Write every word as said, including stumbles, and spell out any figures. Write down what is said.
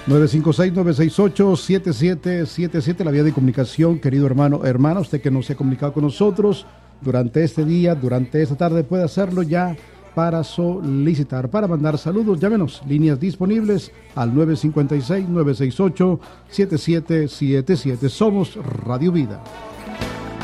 nueve cinco seis, nueve seis ocho, siete siete siete siete, la vía de comunicación, querido hermano, hermana, usted que no se ha comunicado con nosotros durante este día, durante esta tarde, puede hacerlo ya para solicitar, para mandar saludos. Llámenos, líneas disponibles al nueve cinco seis, nueve seis ocho, siete siete siete siete. Somos Radio Vida.